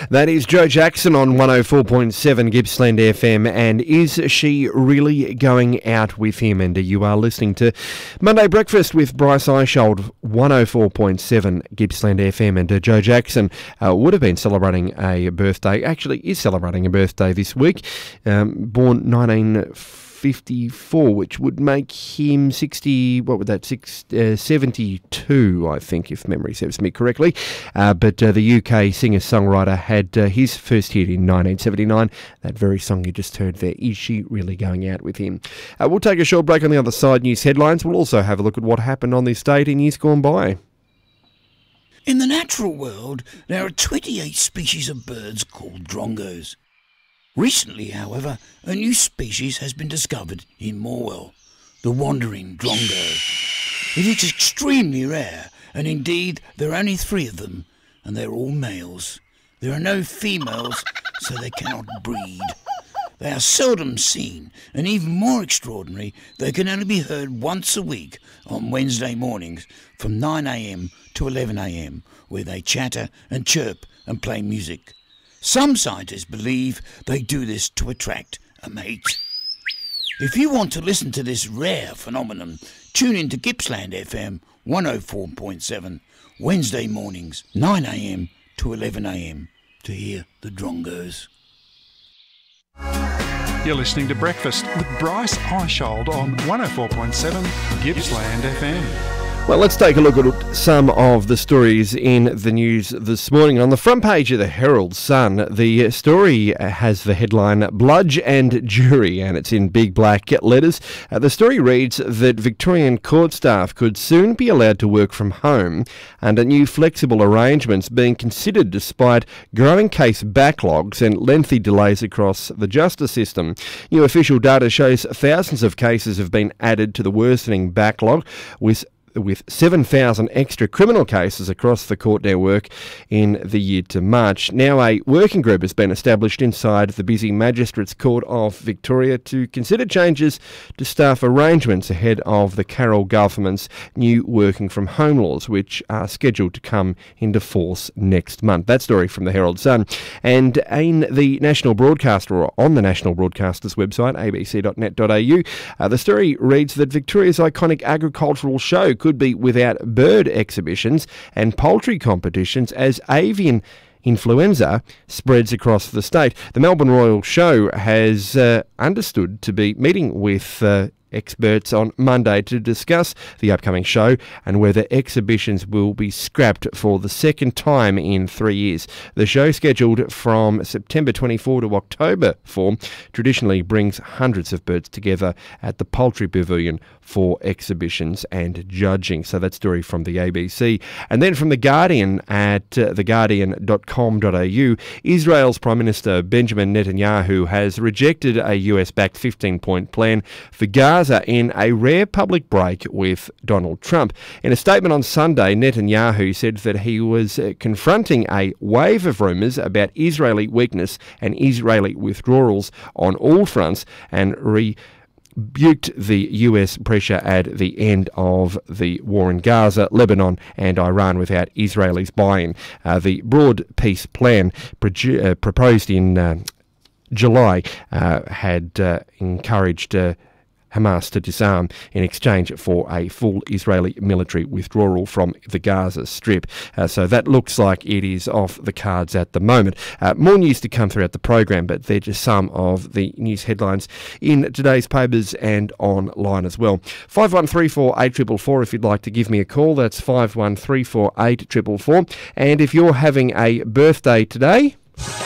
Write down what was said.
That is Joe Jackson on 104.7 Gippsland FM, and is she really going out with him? And you are listening to Monday Breakfast with Bryce Eishold, 104.7 Gippsland FM, and Joe Jackson would have been celebrating a birthday, actually is celebrating a birthday this week, born 1954, which would make him 72, I think, if memory serves me correctly. But the UK singer-songwriter had his first hit in 1979. That very song you just heard there, Is She Really Going Out With Him? We'll take a short break. On the other side, news headlines. We'll also have a look at what happened on this date in years gone by. In the natural world, there are 28 species of birds called drongos. Recently, however, a new species has been discovered in Morwell, the wandering drongo. It is extremely rare, and indeed there are only 3 of them, and they're all males. There are no females, so they cannot breed. They are seldom seen, and even more extraordinary, they can only be heard once a week on Wednesday mornings from 9 a.m. to 11 a.m, where they chatter and chirp and play music. Some scientists believe they do this to attract a mate. If you want to listen to this rare phenomenon, tune in to Gippsland FM 104.7 Wednesday mornings 9 a.m. to 11 a.m. to hear the drongos. You're listening to Breakfast with Bryce Eishold on 104.7 Gippsland FM. Well, let's take a look at some of the stories in the news this morning. On the front page of the Herald Sun, the story has the headline, Bludge and Jury, and it's in big black letters. The story reads that Victorian court staff could soon be allowed to work from home under new flexible arrangements being considered despite growing case backlogs and lengthy delays across the justice system. New official data shows thousands of cases have been added to the worsening backlog, with 7,000 extra criminal cases across the court network in the year to March. Now a working group has been established inside the busy Magistrates Court of Victoria to consider changes to staff arrangements ahead of the Carroll government's new working from home laws, which are scheduled to come into force next month. That story from the Herald Sun. And in the National Broadcaster, or on the National Broadcaster's website, abc.net.au, the story reads that Victoria's iconic agricultural show could be without bird exhibitions and poultry competitions as avian influenza spreads across the state. The Melbourne Royal Show has understood to be meeting with experts on Monday to discuss the upcoming show and whether exhibitions will be scrapped for the second time in 3 years. The show, scheduled from September 24 to October 4, traditionally brings hundreds of birds together at the Poultry Pavilion for exhibitions and judging. So that story from the ABC. And then from The Guardian at theguardian.com.au, Israel's Prime Minister Benjamin Netanyahu has rejected a US-backed 15-point plan for Gaza in a rare public break with Donald Trump. In a statement on Sunday, Netanyahu said that he was confronting a wave of rumours about Israeli weakness and Israeli withdrawals on all fronts, and rebuked the US pressure at the end of the war in Gaza, Lebanon and Iran without Israelis' buy-in. The broad peace plan proposed in July had encouraged Hamas to disarm in exchange for a full Israeli military withdrawal from the Gaza Strip. So that looks like it is off the cards at the moment. More news to come throughout the program, but they're just some of the news headlines in today's papers and online as well. 51348444 if you'd like to give me a call. That's 51348444. And if you're having a birthday today,